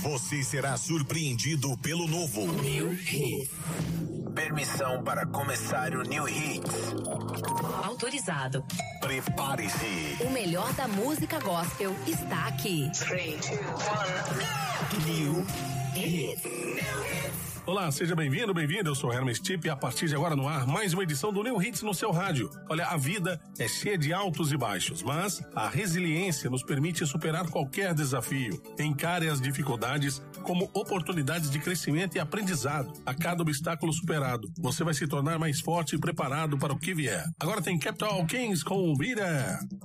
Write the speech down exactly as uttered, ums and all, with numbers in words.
Você será surpreendido pelo novo New Hits. Permissão para começar o New Hits. Autorizado. Prepare-se. O melhor da música gospel está aqui. três, dois, um. New Hits. Olá, seja bem-vindo, bem-vindo. Eu sou Hermes Tipp e a partir de agora no ar, mais uma edição do New Hits no seu rádio. Olha, a vida é cheia de altos e baixos, mas a resiliência nos permite superar qualquer desafio. Encare as dificuldades como oportunidades de crescimento e aprendizado. A cada obstáculo superado, você vai se tornar mais forte e preparado para o que vier. Agora tem Capital Kings com Vira.